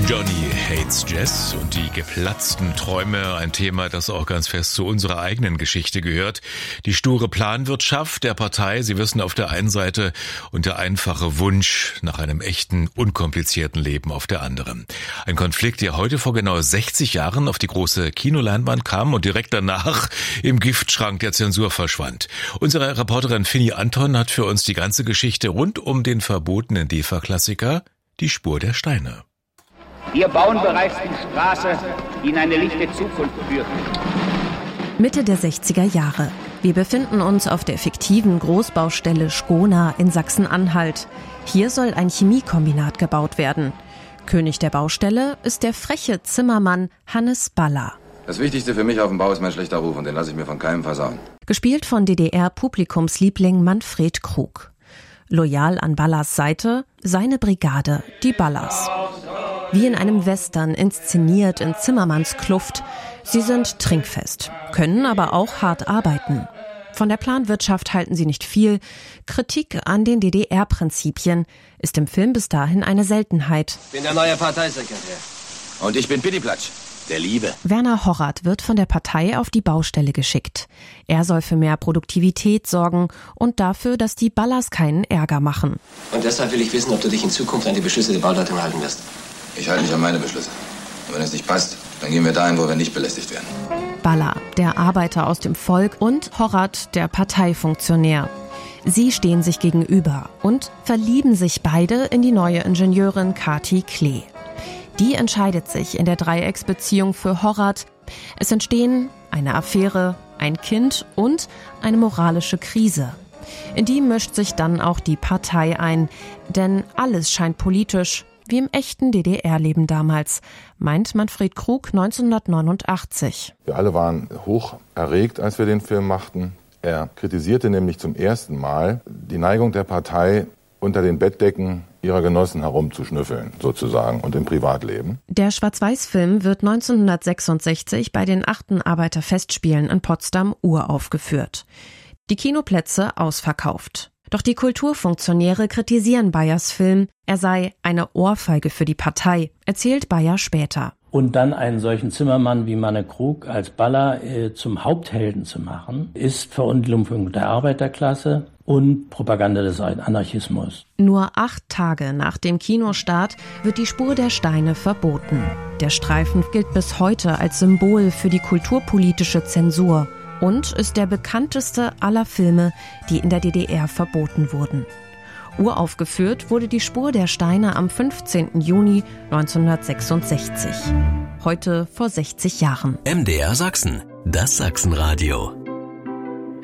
Johnny Hates Jazz und die geplatzten Träume, ein Thema, das auch ganz fest zu unserer eigenen Geschichte gehört. Die sture Planwirtschaft der Partei, Sie wissen, auf der einen Seite und der einfache Wunsch nach einem echten, unkomplizierten Leben auf der anderen. Ein Konflikt, der heute vor genau 60 Jahren auf die große Kinoleinwand kam und direkt danach im Giftschrank der Zensur verschwand. Unsere Reporterin Finny Anton hat für uns die ganze Geschichte rund um den verbotenen DEFA-Klassiker Die Spur der Steine. Wir bauen bereits die Straße, die in eine lichte Zukunft führt. Mitte der 60er Jahre. Wir befinden uns auf der fiktiven Großbaustelle Schkona in Sachsen-Anhalt. Hier soll ein Chemiekombinat gebaut werden. König der Baustelle ist der freche Zimmermann Hannes Baller. Das Wichtigste für mich auf dem Bau ist mein schlechter Ruf und den lasse ich mir von keinem versauen. Gespielt von DDR-Publikumsliebling Manfred Krug. Loyal an Ballers Seite seine Brigade, die Ballers. Wie in einem Western inszeniert in Zimmermanns Kluft. Sie sind trinkfest, können aber auch hart arbeiten. Von der Planwirtschaft halten sie nicht viel. Kritik an den DDR-Prinzipien ist im Film bis dahin eine Seltenheit. Ich bin der neue Parteisekretär. Und ich bin Pittiplatsch, der Liebe. Werner Horrath wird von der Partei auf die Baustelle geschickt. Er soll für mehr Produktivität sorgen und dafür, dass die Ballers keinen Ärger machen. Und deshalb will ich wissen, ob du dich in Zukunft an die Beschlüsse der Bauleitung halten wirst. Ich halte mich an meine Beschlüsse. Und wenn es nicht passt, dann gehen wir dahin, wo wir nicht belästigt werden. Baller, der Arbeiter aus dem Volk, und Horrath, der Parteifunktionär. Sie stehen sich gegenüber und verlieben sich beide in die neue Ingenieurin Kati Klee. Die entscheidet sich in der Dreiecksbeziehung für Horrath. Es entstehen eine Affäre, ein Kind und eine moralische Krise. In die mischt sich dann auch die Partei ein, denn alles scheint politisch, wie im echten DDR-Leben damals, meint Manfred Krug 1989. Wir alle waren hoch erregt, als wir den Film machten. Er kritisierte nämlich zum ersten Mal die Neigung der Partei, unter den Bettdecken ihrer Genossen herumzuschnüffeln, sozusagen, und im Privatleben. Der Schwarz-Weiß-Film wird 1966 bei den 8. Arbeiterfestspielen in Potsdam uraufgeführt. Die Kinoplätze ausverkauft. Doch die Kulturfunktionäre kritisieren Bayers Film, er sei eine Ohrfeige für die Partei, erzählt Bayer später. Und dann einen solchen Zimmermann wie Manne Krug als Baller zum Haupthelden zu machen, ist Verunglimpfung der Arbeiterklasse und Propaganda des Anarchismus. Nur 8 Tage nach dem Kinostart wird die Spur der Steine verboten. Der Streifen gilt bis heute als Symbol für die kulturpolitische Zensur und ist der bekannteste aller Filme, die in der DDR verboten wurden. Uraufgeführt wurde die Spur der Steine am 15. Juni 1966. Heute vor 60 Jahren. MDR Sachsen, das Sachsenradio.